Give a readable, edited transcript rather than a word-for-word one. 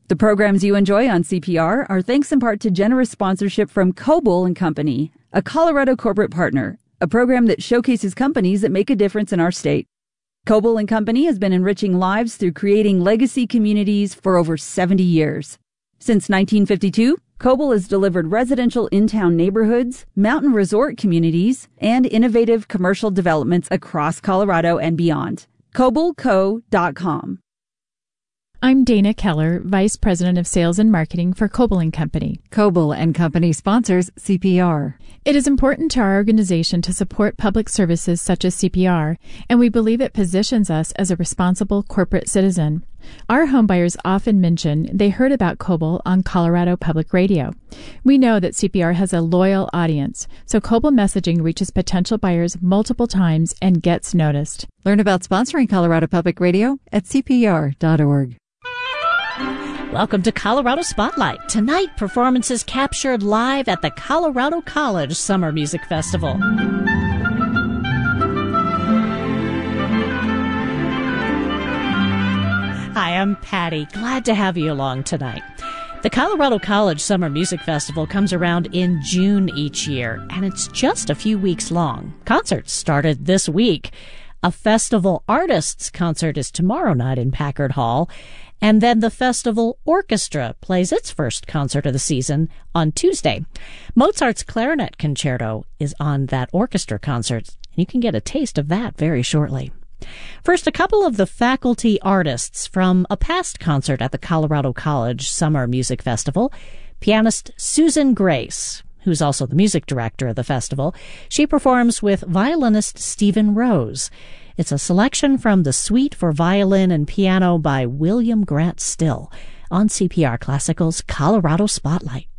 The programs you enjoy on CPR are thanks in part to generous sponsorship from Coble & Company, a Colorado corporate partner, a program that showcases companies that make a difference in our state. Coble & Company has been enriching lives through creating legacy communities for over 70 years. Since 1952, Coble has delivered residential in-town neighborhoods, mountain resort communities, and innovative commercial developments across Colorado and beyond. CobleCo.com. I'm Dana Keller, Vice President of Sales and Marketing for Coble & Company. Coble & Company sponsors CPR. It is important to our organization to support public services such as CPR, and we believe it positions us as a responsible corporate citizen. Our homebuyers often mention they heard about Coble on Colorado Public Radio. We know that CPR has a loyal audience, so Coble messaging reaches potential buyers multiple times and gets noticed. Learn about sponsoring Colorado Public Radio at cpr.org. Welcome to Colorado Spotlight. Tonight, performances captured live at the Colorado College Summer Music Festival. Hi, I'm Patty. Glad to have you along tonight. The Colorado College Summer Music Festival comes around in June each year, and it's just a few weeks long. Concerts started this week. A Festival Artists concert is tomorrow night in Packard Hall, and then the Festival Orchestra plays its first concert of the season on Tuesday. Mozart's Clarinet Concerto is on that orchestra concert, and you can get a taste of that very shortly. First, a couple of the faculty artists from a past concert at the Colorado College Summer Music Festival. Pianist Susan Grace, who's also the music director of the festival, she performs with violinist Stephen Rose. It's a selection from the Suite for Violin and Piano by William Grant Still on CPR Classical's Colorado Spotlight.